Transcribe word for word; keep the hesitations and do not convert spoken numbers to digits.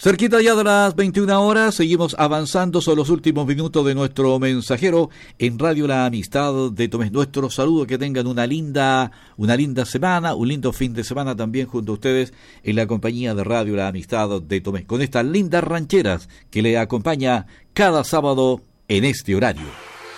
Cerquita ya de las veintiuna horas, seguimos avanzando, son los últimos minutos de nuestro mensajero en Radio La Amistad de Tomé. Nuestro saludo, que tengan una linda, una linda semana, un lindo fin de semana también junto a ustedes en la compañía de Radio La Amistad de Tomé, con estas lindas rancheras que le acompaña cada sábado en este horario.